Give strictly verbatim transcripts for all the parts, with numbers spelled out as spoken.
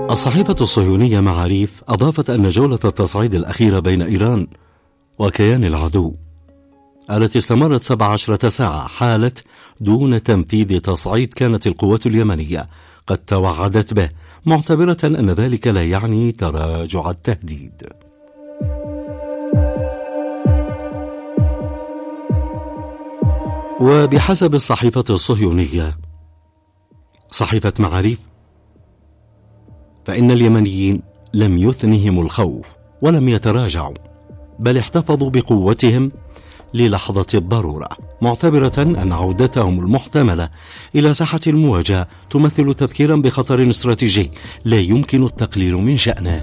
الصحيفة الصهيونية معاريف أضافت أن جولة التصعيد الأخيرة بين إيران وكيان العدو التي استمرت سبع عشرة ساعة حالت دون تنفيذ تصعيد كانت القوات اليمنية قد توعدت به، معتبرة أن ذلك لا يعني تراجع التهديد. وبحسب الصحيفة الصهيونية صحيفة معاريف فإن اليمنيين لم يثنهم الخوف ولم يتراجعوا، بل احتفظوا بقوتهم للحظة الضرورة، معتبرة أن عودتهم المحتملة إلى ساحة المواجهة تمثل تذكيرا بخطر استراتيجي لا يمكن التقليل من شأنه.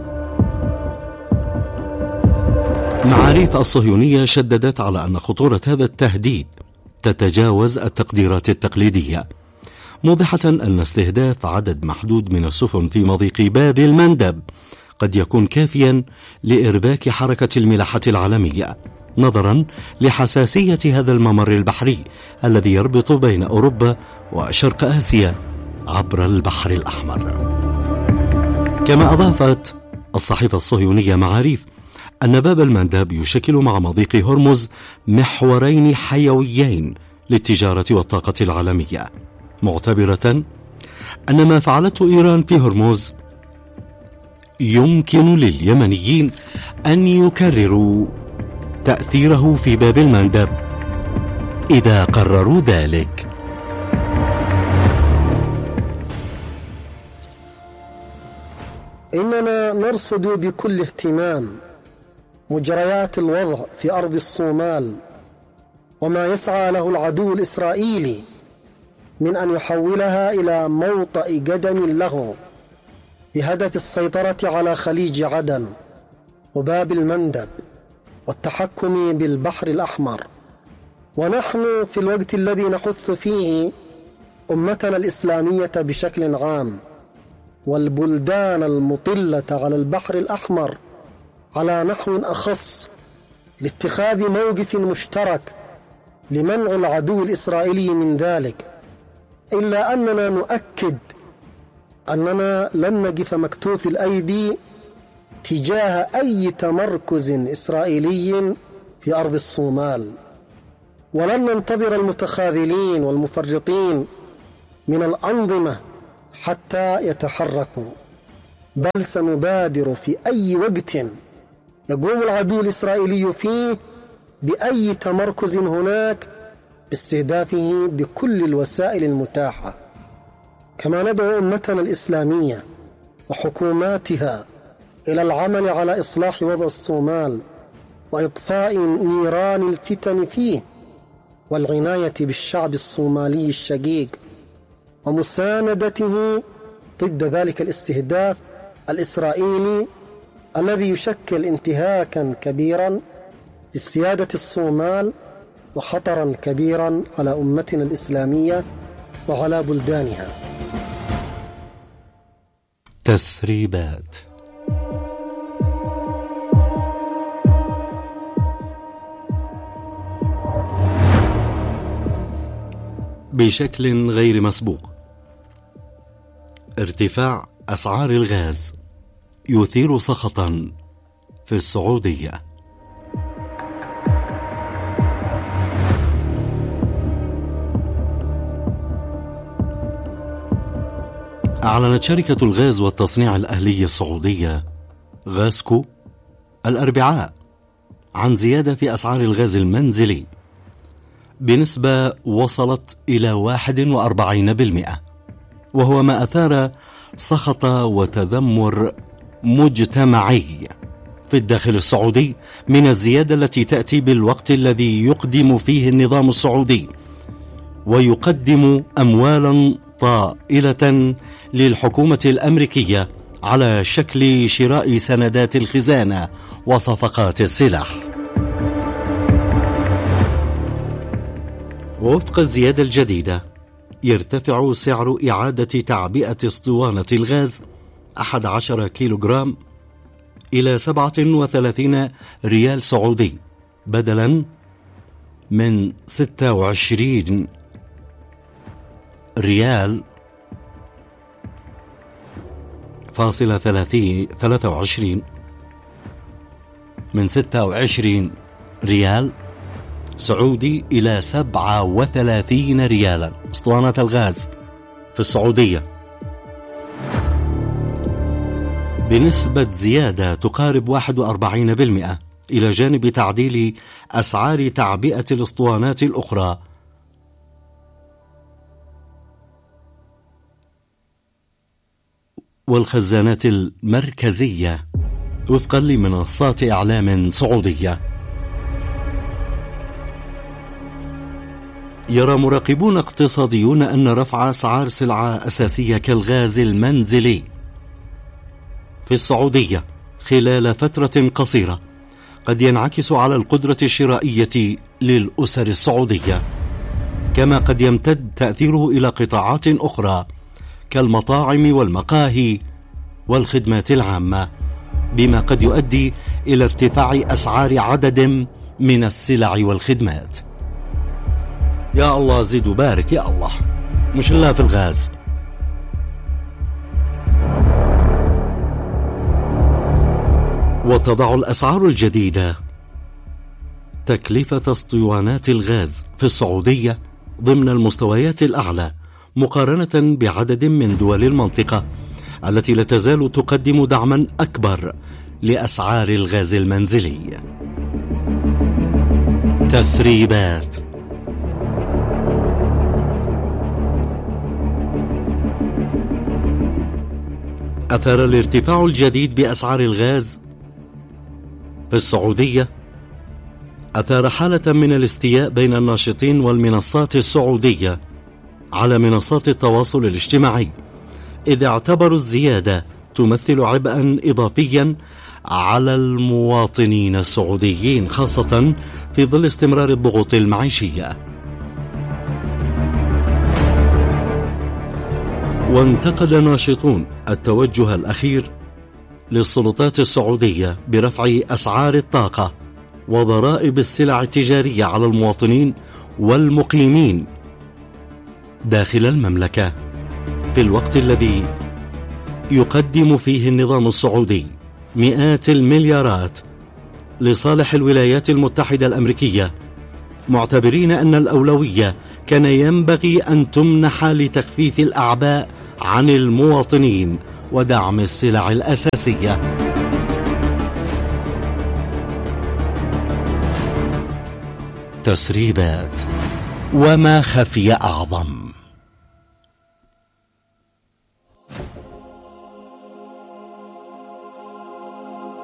معاريف الصهيونية شددت على أن خطورة هذا التهديد تتجاوز التقديرات التقليدية، موضحة أن استهداف عدد محدود من السفن في مضيق باب المندب قد يكون كافيا لإرباك حركة الملاحة العالمية، نظرا لحساسية هذا الممر البحري الذي يربط بين أوروبا وشرق آسيا عبر البحر الأحمر. كما أضافت الصحيفة الصهيونية معاريف أن باب المندب يشكل مع مضيق هرمز محورين حيويين للتجارة والطاقة العالمية، معتبرة أن ما فعلته إيران في هرمز يمكن لليمنيين أن يكرروا تأثيره في باب المندب إذا قرروا ذلك. إننا نرصد بكل اهتمام مجريات الوضع في أرض الصومال وما يسعى له العدو الإسرائيلي من أن يحولها إلى موطأ قدم له بهدف السيطرة على خليج عدن وباب المندب والتحكم بالبحر الأحمر. ونحن في الوقت الذي نحث فيه أمتنا الإسلامية بشكل عام والبلدان المطلة على البحر الأحمر على نحو أخص لاتخاذ موقف مشترك لمنع العدو الإسرائيلي من ذلك، إلا أننا نؤكد أننا لن نقف مكتوف الأيدي تجاه أي تمركز إسرائيلي في أرض الصومال، ولن ننتظر المتخاذلين والمفرطين من الأنظمة حتى يتحركوا، بل سنبادر في أي وقت يقوم العدو الإسرائيلي فيه بأي تمركز هناك باستهدافه بكل الوسائل المتاحة. كما ندعو أمتنا الإسلامية وحكوماتها إلى العمل على إصلاح وضع الصومال وإطفاء نيران الفتن فيه والعناية بالشعب الصومالي الشقيق ومساندته ضد ذلك الاستهداف الإسرائيلي الذي يشكل انتهاكا كبيرا لسيادة الصومال وخطرا كبيرا على أمتنا الإسلامية وعلى بلدانها. تسريبات. بشكل غير مسبوق ارتفاع أسعار الغاز يثير سخطا في السعودية. أعلنت شركة الغاز والتصنيع الأهلي السعودية غازكو الأربعاء عن زيادة في أسعار الغاز المنزلي بنسبة وصلت إلى واحد وأربعين بالمئة، وهو ما أثار سخط وتذمر مجتمعي في الداخل السعودي من الزيادة التي تأتي بالوقت الذي يقدم فيه النظام السعودي ويقدم أموالا طائلة للحكومة الأمريكية على شكل شراء سندات الخزانة وصفقات السلاح. ووفق الزيادة الجديدة يرتفع سعر إعادة تعبئة اسطوانة الغاز أحد عشر كيلوغرام إلى سبعة وثلاثين ريال سعودي بدلا من ستة وعشرين ريال فاصلة ثلاثة وعشرين من ستة وعشرين ريال سعودي إلى سبعة وثلاثين ريالا اسطوانة الغاز في السعودية، بنسبة زيادة تقارب واحد وأربعين بالمئة، إلى جانب تعديل أسعار تعبئة الاسطوانات الأخرى. والخزانات المركزية وفقا لمنصات إعلام سعودية. يرى مراقبون اقتصاديون أن رفع أسعار سلعة أساسية كالغاز المنزلي في السعودية خلال فترة قصيرة قد ينعكس على القدرة الشرائية للأسر السعودية، كما قد يمتد تأثيره إلى قطاعات أخرى كالمطاعم والمقاهي والخدمات العامة، بما قد يؤدي إلى ارتفاع أسعار عدد من السلع والخدمات. يا الله زد وبارك يا الله، مش إلا في الغاز. وتضع الأسعار الجديدة تكلفة اسطوانات الغاز في السعودية ضمن المستويات الأعلى مقارنة بعدد من دول المنطقة التي لا تزال تقدم دعما أكبر لأسعار الغاز المنزلي. تسريبات. أثار الارتفاع الجديد بأسعار الغاز في السعودية أثار حالة من الاستياء بين الناشطين والمنصات السعودية على منصات التواصل الاجتماعي، إذ اعتبروا الزيادة تمثل عبئا إضافيا على المواطنين السعوديين، خاصة في ظل استمرار الضغوط المعيشية. وانتقد ناشطون التوجه الأخير للسلطات السعودية برفع أسعار الطاقة وضرائب السلع التجارية على المواطنين والمقيمين داخل المملكة، في الوقت الذي يقدم فيه النظام السعودي مئات المليارات لصالح الولايات المتحدة الأمريكية، معتبرين أن الأولوية كان ينبغي أن تمنح لتخفيف الأعباء عن المواطنين ودعم السلع الأساسية. تسريبات. وما خفي أعظم.